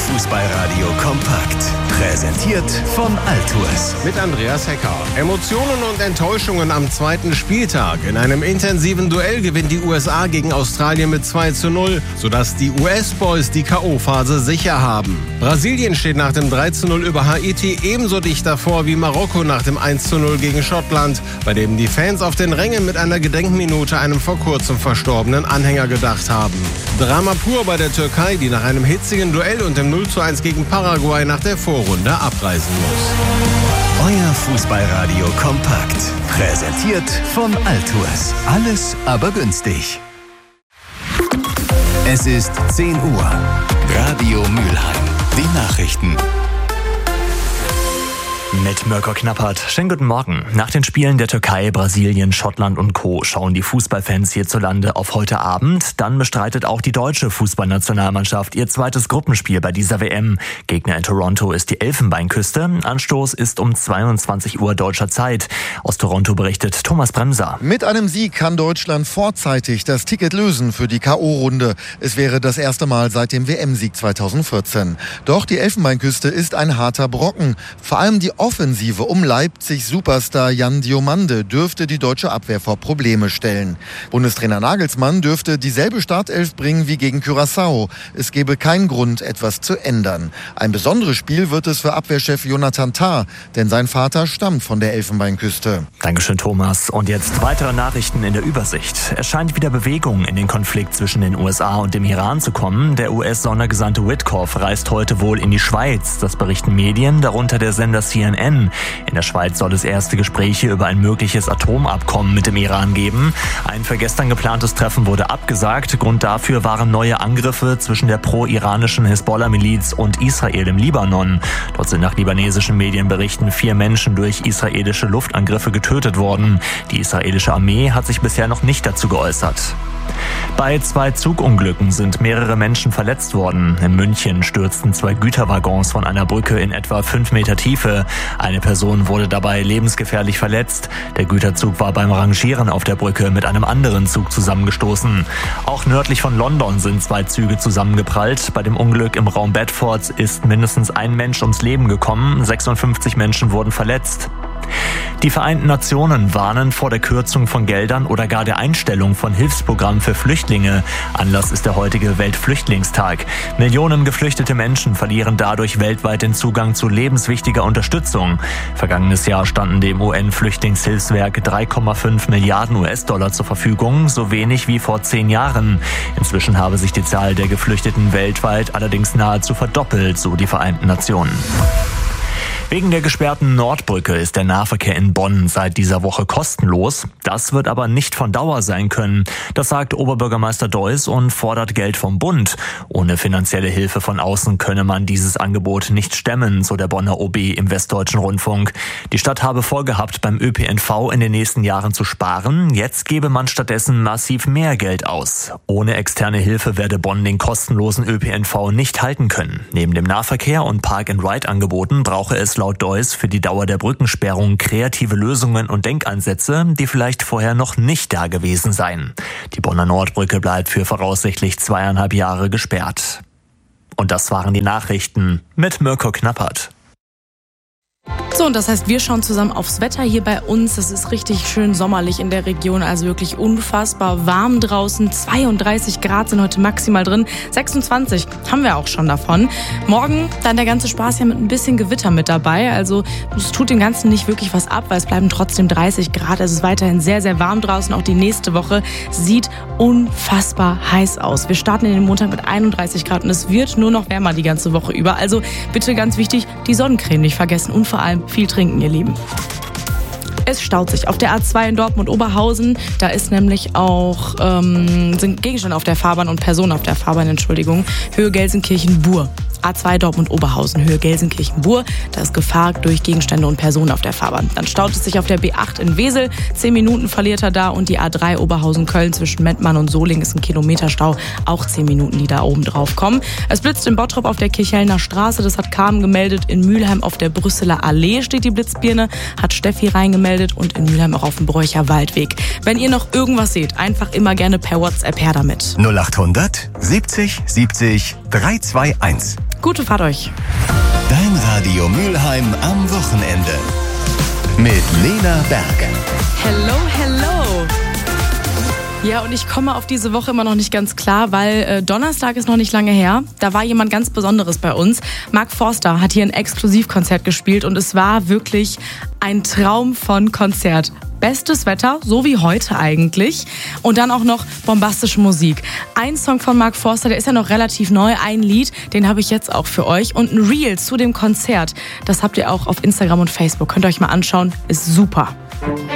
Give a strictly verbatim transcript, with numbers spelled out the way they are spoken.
Fußballradio kompakt. Präsentiert von Altours. Mit Andreas Hecker. Emotionen und Enttäuschungen am zweiten Spieltag. In einem intensiven Duell gewinnt die U S A gegen Australien mit zwei zu null, sodass die U S-Boys die K O-Phase sicher haben. Brasilien steht nach dem drei zu null über Haiti ebenso dicht davor wie Marokko nach dem eins zu null gegen Schottland, bei dem die Fans auf den Rängen mit einer Gedenkminute einem vor kurzem verstorbenen Anhänger gedacht haben. Drama pur bei der Türkei, die nach einem hitzigen Duell und dem null zu eins gegen Paraguay nach der Vorrunde abreisen muss. Euer Fußballradio kompakt. Präsentiert von Altours. Alles aber günstig. Es ist zehn Uhr. Radio Mülheim. Die Nachrichten. Mit Mirko Knappert. Schönen guten Morgen. Nach den Spielen der Türkei, Brasilien, Schottland und Co. schauen die Fußballfans hierzulande auf heute Abend. Dann bestreitet auch die deutsche Fußballnationalmannschaft ihr zweites Gruppenspiel bei dieser W M. Gegner in Toronto ist die Elfenbeinküste. Anstoß ist um zweiundzwanzig Uhr deutscher Zeit. Aus Toronto berichtet Thomas Bremser. Mit einem Sieg kann Deutschland vorzeitig das Ticket lösen für die K O-Runde. Es wäre das erste Mal seit dem W M-Sieg zweitausendvierzehn. Doch die Elfenbeinküste ist ein harter Brocken. Vor allem die Offensive um Leipzig-Superstar Jan Diomande dürfte die deutsche Abwehr vor Probleme stellen. Bundestrainer Nagelsmann dürfte dieselbe Startelf bringen wie gegen Curaçao. Es gäbe keinen Grund, etwas zu ändern. Ein besonderes Spiel wird es für Abwehrchef Jonathan Tah, denn sein Vater stammt von der Elfenbeinküste. Dankeschön, Thomas. Und jetzt weitere Nachrichten in der Übersicht. Es scheint wieder Bewegung in den Konflikt zwischen den U S A und dem Iran zu kommen. Der U S-Sondergesandte Witkoff reist heute wohl in die Schweiz. Das berichten Medien, darunter der Sender C N N. In der Schweiz soll es erste Gespräche über ein mögliches Atomabkommen mit dem Iran geben. Ein für gestern geplantes Treffen wurde abgesagt. Grund dafür waren neue Angriffe zwischen der pro-iranischen Hisbollah-Miliz und Israel im Libanon. Dort sind nach libanesischen Medienberichten vier Menschen durch israelische Luftangriffe getötet worden. Die israelische Armee hat sich bisher noch nicht dazu geäußert. Bei zwei Zugunglücken sind mehrere Menschen verletzt worden. In München stürzten zwei Güterwaggons von einer Brücke in etwa fünf Meter Tiefe. Eine Person wurde dabei lebensgefährlich verletzt. Der Güterzug war beim Rangieren auf der Brücke mit einem anderen Zug zusammengestoßen. Auch nördlich von London sind zwei Züge zusammengeprallt. Bei dem Unglück im Raum Bedford ist mindestens ein Mensch ums Leben gekommen. sechsundfünfzig Menschen wurden verletzt. Die Vereinten Nationen warnen vor der Kürzung von Geldern oder gar der Einstellung von Hilfsprogrammen für Flüchtlinge. Anlass ist der heutige Weltflüchtlingstag. Millionen geflüchtete Menschen verlieren dadurch weltweit den Zugang zu lebenswichtiger Unterstützung. Vergangenes Jahr standen dem U N-Flüchtlingshilfswerk drei Komma fünf Milliarden U S-Dollar zur Verfügung, so wenig wie vor zehn Jahren. Inzwischen habe sich die Zahl der Geflüchteten weltweit allerdings nahezu verdoppelt, so die Vereinten Nationen. Wegen der gesperrten Nordbrücke ist der Nahverkehr in Bonn seit dieser Woche kostenlos. Das wird aber nicht von Dauer sein können. Das sagt Oberbürgermeister Deuss und fordert Geld vom Bund. Ohne finanzielle Hilfe von außen könne man dieses Angebot nicht stemmen, so der Bonner O B im Westdeutschen Rundfunk. Die Stadt habe vorgehabt, beim Ö P N V in den nächsten Jahren zu sparen. Jetzt gebe man stattdessen massiv mehr Geld aus. Ohne externe Hilfe werde Bonn den kostenlosen Ö P N V nicht halten können. Neben dem Nahverkehr und Park-and-Ride-Angeboten brauche es laut Deuss für die Dauer der Brückensperrung kreative Lösungen und Denkansätze, die vielleicht vorher noch nicht da gewesen seien. Die Bonner Nordbrücke bleibt für voraussichtlich zweieinhalb Jahre gesperrt. Und das waren die Nachrichten mit Mirko Knappert. So, und das heißt, wir schauen zusammen aufs Wetter hier bei uns. Es ist richtig schön sommerlich in der Region, also wirklich unfassbar warm draußen. zweiunddreißig Grad sind heute maximal drin. sechsundzwanzig haben wir auch schon davon. Morgen dann der ganze Spaß ja mit ein bisschen Gewitter mit dabei. Also es tut dem Ganzen nicht wirklich was ab, weil es bleiben trotzdem dreißig Grad. Es ist weiterhin sehr, sehr warm draußen. Auch die nächste Woche sieht unfassbar heiß aus. Wir starten in den Montag mit einunddreißig Grad und es wird nur noch wärmer die ganze Woche über. Also bitte ganz wichtig, die Sonnencreme nicht vergessen und vor allem viel trinken, ihr Lieben. Es staut sich auf der A zwei in Dortmund-Oberhausen. Da ist nämlich auch ähm, sind Gegenstände auf der Fahrbahn und Personen auf der Fahrbahn, Entschuldigung. Höhe Gelsenkirchen-Bur. A zwei Dortmund-Oberhausen, Höhe Gelsenkirchen-Bur. Da ist Gefahr durch Gegenstände und Personen auf der Fahrbahn. Dann staut es sich auf der B acht in Wesel. Zehn Minuten verliert er da. Und die A drei Oberhausen-Köln zwischen Mettmann und Soling ist ein Kilometerstau. Auch zehn Minuten, die da oben drauf kommen. Es blitzt in Bottrop auf der Kirchhellner Straße. Das hat Carmen gemeldet. In Mülheim auf der Brüsseler Allee steht die Blitzbirne. Hat Steffi reingemeldet. Und in Mülheim auch auf dem Bräucher Waldweg. Wenn ihr noch irgendwas seht, einfach immer gerne per WhatsApp her damit. null achthundert siebzig siebzig drei zwei eins. Gute Fahrt euch. Dein Radio Mülheim am Wochenende. Mit Lena Berg. Hello, hello. Ja, und ich komme auf diese Woche immer noch nicht ganz klar, weil äh, Donnerstag ist noch nicht lange her. Da war jemand ganz Besonderes bei uns. Mark Forster hat hier ein Exklusivkonzert gespielt und es war wirklich ein Traum von Konzert. Bestes Wetter, so wie heute eigentlich. Und dann auch noch bombastische Musik. Ein Song von Mark Forster, der ist ja noch relativ neu. Ein Lied, den habe ich jetzt auch für euch. Und ein Reel zu dem Konzert, das habt ihr auch auf Instagram und Facebook. Könnt ihr euch mal anschauen, ist super.